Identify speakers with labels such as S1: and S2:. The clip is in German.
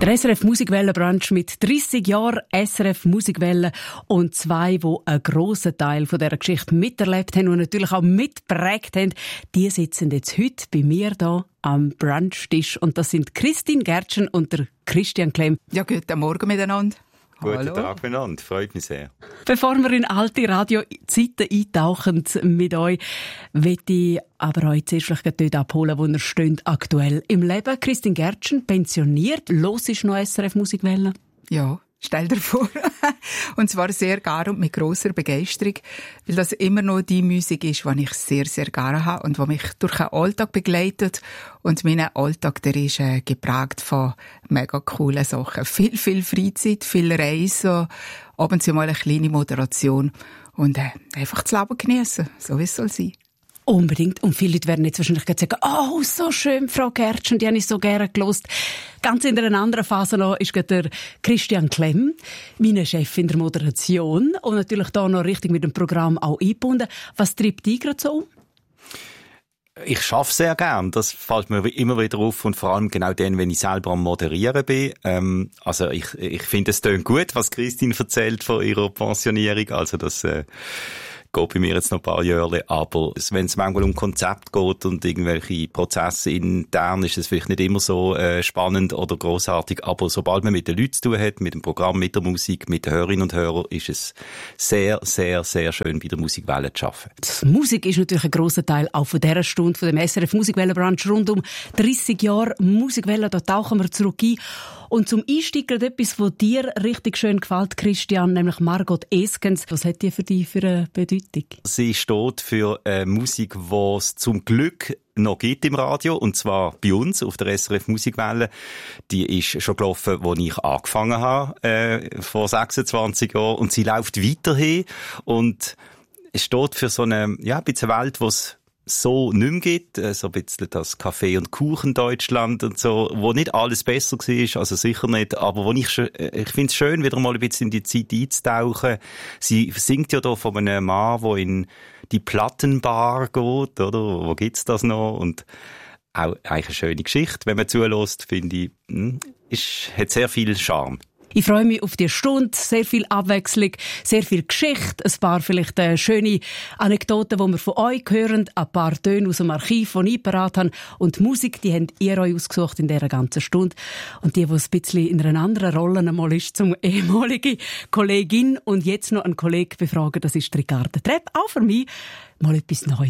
S1: Der SRF Musikwelle-Brunch mit 30 Jahren SRF Musikwelle und zwei, die einen grossen Teil von dieser Geschichte miterlebt haben und natürlich auch mitprägt haben, die sitzen jetzt heute bei mir hier am Brunchtisch. Und das sind Christine Gertschen und der Christian Klemm.
S2: Ja, guten Morgen miteinander.
S3: Guten Tag miteinander, freut mich sehr.
S1: Bevor wir in alte Radiozeiten eintauchen mit euch, möchte ich aber euch zuerst vielleicht dort abholen, wo ihr steht aktuell im Leben. Christine Gertschen, pensioniert, los ist noch SRF Musikwelle?
S2: Ja, stell dir vor. Und zwar sehr gerne und mit grosser Begeisterung, weil das immer noch die Musik ist, die ich sehr, sehr gerne habe und die mich durch den Alltag begleitet. Und mein Alltag, der ist geprägt von mega coolen Sachen. Viel Freizeit, viel Reisen, ab und zu mal eine kleine Moderation und einfach das Leben geniessen, so wie es soll sein.
S1: Unbedingt. Und viele Leute werden jetzt wahrscheinlich sagen, oh, so schön, Frau Gertschen, die habe ich so gerne gelost. Ganz in einer anderen Phase noch ist der Christian Klemm, mein Chef in der Moderation und natürlich da noch richtig mit dem Programm auch eingebunden. Was treibt dich gerade so um?
S3: Ich arbeite sehr gern, das fällt mir immer wieder auf und vor allem genau dann, wenn ich selber am Moderieren bin. Also ich finde, es tönt gut, was Christine erzählt von ihrer Pensionierung, also das geht bei mir jetzt noch ein paar Jahre, aber wenn es manchmal um Konzept geht und irgendwelche Prozesse intern, ist es vielleicht nicht immer so spannend oder grossartig, aber sobald man mit den Leuten zu tun hat, mit dem Programm, mit der Musik, mit den Hörerinnen und Hörern, ist es sehr, sehr, sehr schön, bei der Musikwelle zu arbeiten.
S1: Die Musik ist natürlich ein grosser Teil auch von dieser Stunde, von dem SRF Musikwelle-Brunch rund um 30 Jahre Musikwelle, da tauchen wir zurück ein. Und zum Einstieg gerade etwas, was dir richtig schön gefällt, Christian, nämlich Margot Eskens. Was hat die für dich für eine Bedeutung?
S3: Sie steht für Musik, die es zum Glück noch gibt im Radio, und zwar bei uns auf der SRF Musikwelle. Die ist schon gelaufen, als ich angefangen habe, vor 26 Jahren, und sie läuft weiterhin und es steht für so eine, ja, ein bisschen Welt, wo es so nicht mehr gibt, so ein bisschen das Kaffee und Kuchen Deutschland und so, wo nicht alles besser war, also sicher nicht, aber wo ich finde es schön, wieder mal ein bisschen in die Zeit einzutauchen. Sie singt ja da von einem Mann, der in die Plattenbar geht, oder? Wo gibt's das noch? Und auch eigentlich eine schöne Geschichte, wenn man zuhört, finde ich, hat sehr viel Charme.
S1: Ich freue mich auf die Stunde, sehr viel Abwechslung, sehr viel Geschichte, ein paar vielleicht schöne Anekdoten, die wir von euch hören, ein paar Töne aus dem Archiv, die ich parat habe, und die Musik, die habt ihr euch ausgesucht in dieser ganzen Stunde. Und die ein bisschen in einer anderen Rolle einmal ist, zum ehemaligen Kollegin und jetzt noch einen Kollegen befragen, das ist Ricarda Trepp, auch für mich mal etwas Neues.